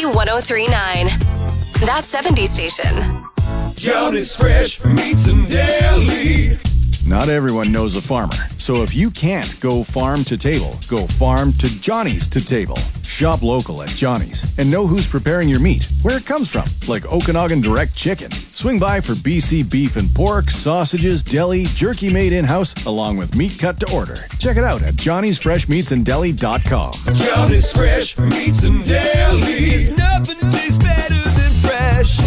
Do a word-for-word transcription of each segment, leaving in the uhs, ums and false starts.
one oh three point nine. That seventies station. Johnny's Fresh Meats and Deli. Not everyone knows a farmer, so if you can't go farm to table, go farm to Johnny's to table. Shop local at Johnny's and know who's preparing your meat, where it comes from, like Okanagan Direct Chicken. Swing by for B C beef and pork, sausages, deli, jerky made in-house, along with meat cut to order. Check it out at johnny's fresh meats and deli dot com. Johnny's Fresh Meats and Deli. There's nothing tastes better than fresh.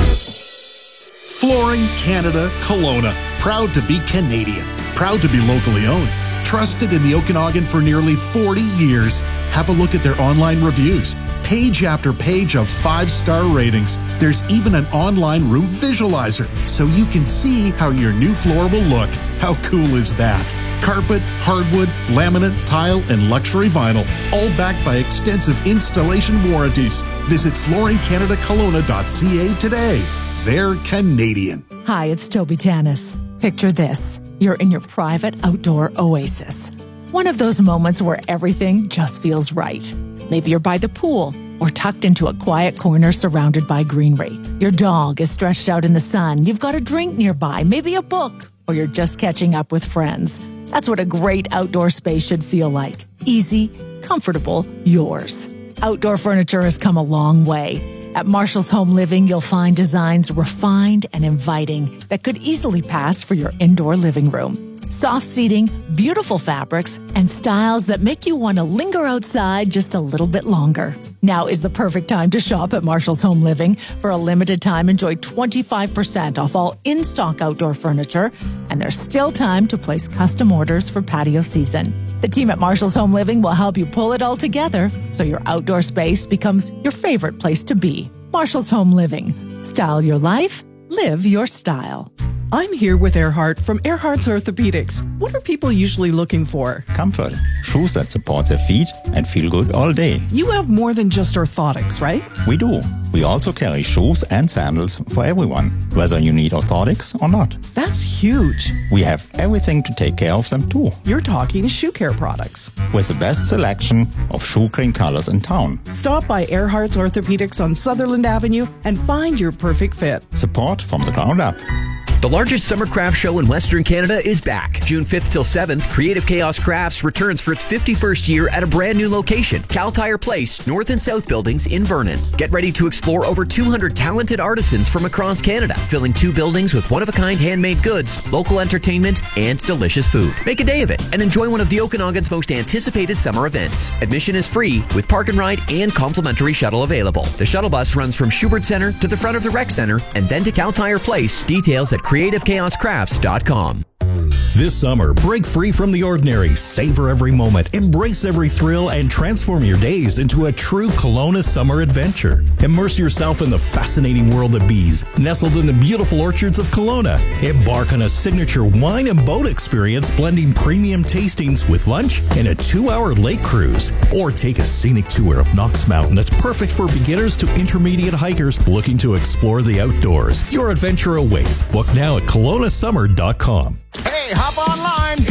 Flooring Canada Kelowna. Proud to be Canadian. Proud to be locally owned. Trusted in the Okanagan for nearly forty years. Have a look at their online reviews. Page after page of five-star ratings. There's even an online room visualizer, so you can see how your new floor will look. How cool is that? Carpet, hardwood, laminate, tile, and luxury vinyl, all backed by extensive installation warranties. Visit flooring canada kelowna dot c a today. They're Canadian. Hi, it's Toby Tanis. Picture this. You're in your private outdoor oasis. One of those moments where everything just feels right. Maybe you're by the pool or tucked into a quiet corner surrounded by greenery. Your dog is stretched out in the sun. You've got a drink nearby, maybe a book, or you're just catching up with friends. That's what a great outdoor space should feel like. Easy, comfortable, yours. Outdoor furniture has come a long way. At Marshall's Home Living, you'll find designs refined and inviting that could easily pass for your indoor living room. Soft seating, beautiful fabrics, and styles that make you want to linger outside just a little bit longer. Now is the perfect time to shop at Marshall's Home Living. For a limited time, enjoy twenty-five percent off all in-stock outdoor furniture, and there's still time to place custom orders for patio season. The team at Marshall's Home Living will help you pull it all together so your outdoor space becomes your favorite place to be. Marshall's Home Living. Style your life, live your style. I'm here with Earhart from Earhart's Orthopedics. What are people usually looking for? Comfort. Shoes that support their feet and feel good all day. You have more than just orthotics, right? We do. We also carry shoes and sandals for everyone, whether you need orthotics or not. That's huge. We have everything to take care of them too. You're talking shoe care products. With the best selection of shoe cream colors in town. Stop by Earhart's Orthopedics on Sutherland Avenue and find your perfect fit. Support from the ground up. The largest summer craft show in Western Canada is back. June fifth till seventh, Creative Chaos Crafts returns for its fifty-first year at a brand new location, Cal Tire Place, North and South Buildings in Vernon. Get ready to explore over two hundred talented artisans from across Canada, filling two buildings with one-of-a-kind handmade goods, local entertainment, and delicious food. Make a day of it and enjoy one of the Okanagan's most anticipated summer events. Admission is free with park and ride and complimentary shuttle available. The shuttle bus runs from Schubert Center to the front of the rec center and then to Cal Tire Place. Details at creative chaos crafts dot com. This summer, break free from the ordinary, savor every moment, embrace every thrill, and transform your days into a true Kelowna summer adventure. Immerse yourself in the fascinating world of bees, nestled in the beautiful orchards of Kelowna. Embark on a signature wine and boat experience, blending premium tastings with lunch and a two-hour lake cruise. Or take a scenic tour of Knox Mountain that's perfect for beginners to intermediate hikers looking to explore the outdoors. Your adventure awaits. Book now at kelowna summer dot com. Hey, hop online.